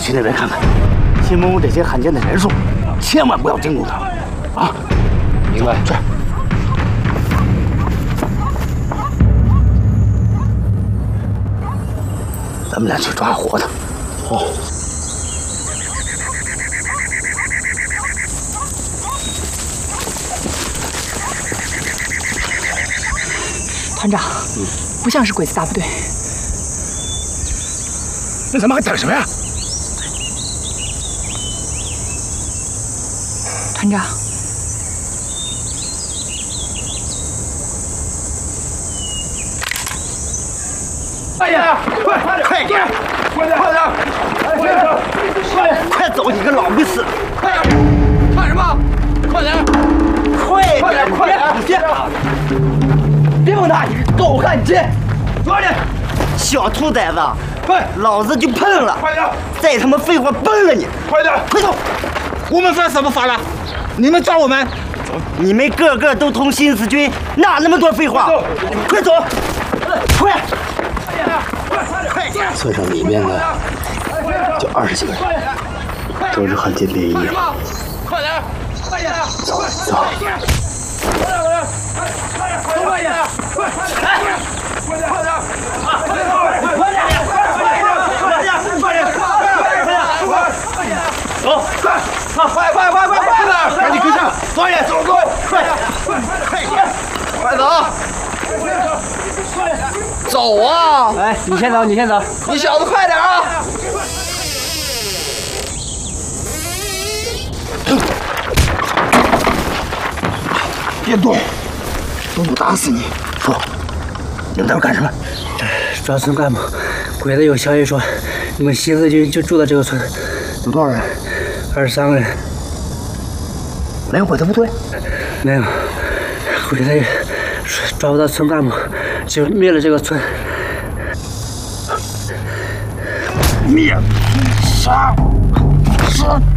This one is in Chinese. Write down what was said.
去那边看看，新蒙古这些汉奸的人数，千万不要惊动他们啊！ 明白。 去。咱们俩去抓活的。 好。 团长，不像是鬼子大部队。 那咱们还等什么呀？ 团长， 哎呀，快点，快点，快走，你个老逼死！ 快点，看什么？快点， 快点！别碰他，你个狗汉奸！ 快点！ 小兔崽子， 快！ 老子就碰了！ 快点！ 再他妈废话，崩了你！ 快点！ 快走！ 我们犯什么法了？你们抓我们？ 你们个个都通新四军，哪那么多废话？快走！快！ 村上里面的就20几个人，都是汉奸便衣。 快点！ 走走。 快点！走！快！赶紧跟上！导演，走！快走！走啊！ 哎，你先走，你先走。 你小子快点啊！ 别动，动我打死你！说，你们在这干什么？ 抓村干部。鬼子有消息说，你们新四军就住在这个村。 有多少人 ？23个人。 没有鬼子部队？ 没有。鬼子抓不到村干部，就灭了这个村。 灭！杀！